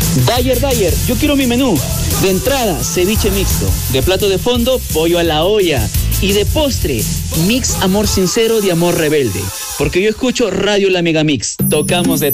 Dyer, yo quiero mi menú. De entrada, ceviche mixto. De plato de fondo, pollo a la olla. Y de postre, mix amor sincero de amor rebelde. Porque yo escucho Radio La Megamix. Tocamos de